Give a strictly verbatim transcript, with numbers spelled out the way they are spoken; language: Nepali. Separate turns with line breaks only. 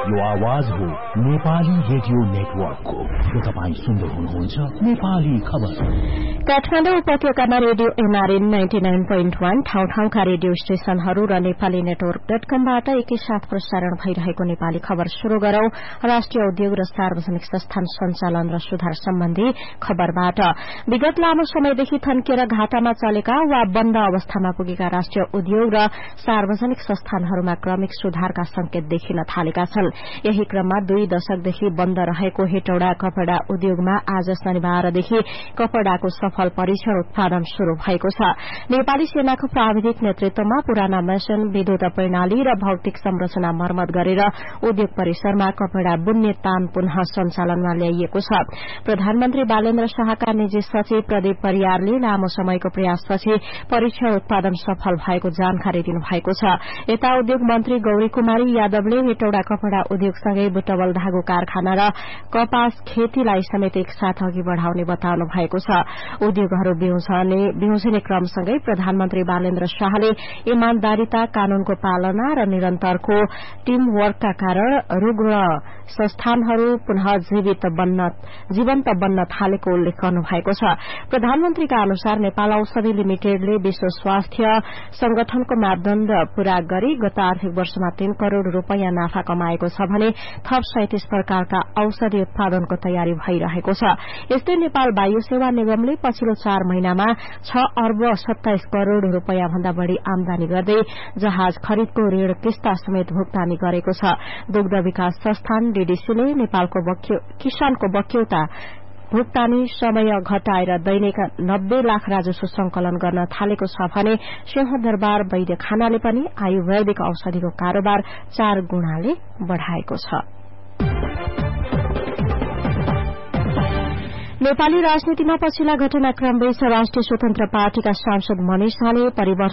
यो आवाज हो नेपाली रेडियो नेटवर्कको। यो तपाईँ सुन्दै हुनुहुन्छ नेपाली खबर।
काठमाडौँ उपत्यकामा radio MRN ninety nine point वन ठाउँ ठाउँका रेडियो स्टेशनहरू र नेपाली नेटवर्क डट कमबाट एकैसाथ प्रसारण भइरहेको नेपाली खबर शुरू गरौं। राष्ट्रिय उद्योग र सार्वजनिक संस्थान सञ्चालन र सुधार सम्बन्धी खबरबाट। विगत लामो समयदेखि थन्किएर घाटामा चलेका वा बन्द अवस्थामा पुगेका राष्ट्रिय उद्योग र सार्वजनिक संस्थानहरूमा क्रमिक सुधारका संकेत देखिन थालेका छन्। यही क्रममा दुई दशकदेखि बन्द रहेको हेटौडा कपड़ा उद्योगमा आज शनिबारदेखि कपड़ाको सफल परीक्षण उत्पादन शुरू भएको छ। नेपाली सेनाको प्राविधिक नेतृत्वमा पुराना मेसिन, विद्युत प्रणाली र भौतिक संरचना मर्मत गरेर उद्योग परिसरमा कपड़ा बुन्ने तान पुनः सञ्चालनमा ल्याइएको छ। प्रधानमन्त्री बालेन्द्र शाहका निजी सचिव प्रदीप परियारले लामो समयको प्रयासपछि परीक्षण उत्पादन सफल भएको जानकारी दिनुभएको छ। यता उद्योग मन्त्री गौरी कुमारी यादवले हेटौडा कपड़ा उद्योगसँगै बुटवल धागो कारखाना र कपास खेतीलाई समेत एकसाथ अघि बढ़ाउने बताउनु भएको छ। उद्योगहरू बिउझने क्रमसँगै प्रधानमन्त्री बालेन्द्र शाहले इमानदारीता, कानूनको पालना र निरन्तरको टीमवर्कका कारण रूग र संस्थानहरू पुनः जीवन्त बन्न थालेको उल्लेख गर्नुभएको छ। प्रधानमन्त्रीका अनुसार नेपाल औषधि लिमिटेडले विश्व स्वास्थ्य संगठनको मापदण्ड पूरा गरी गत आर्थिक वर्षमा तीन करोड़ रूपियाँ नाफा कमाएको छ भने थप सैंतीस प्रकारका औषधि उत्पादनको तयारी भइरहेको छ। यस्तै नेपाल वायु सेवा निगमले पछिल्लो चार महिनामा छ अर्ब सत्ताइस करोड़ रूपियाँ भन्दा बढ़ी आमदानी गर्दै जहाज खरिदको ऋण किस्ता समेत भुक्तानी गरेको छ। दुग्ध विकास संस्थान डीडीसीले नेपालको किसानको बक्यौता भुक्तानी समय घटाएर दैनिक नब्बे लाख राजस्व संकलन गर्न थालेको छ भने सिंहदरबार वैद्य खानाले पनि आयुर्वेदिक औषधिको कारोबार चार गुणाले बढ़ाएको छ। नेपाली राजनीतिमा पछिल्ला घटनाक्रमबीच राष्ट्रिय स्वतन्त्र पार्टीका सांसद मनिष शाहले परिवर्तन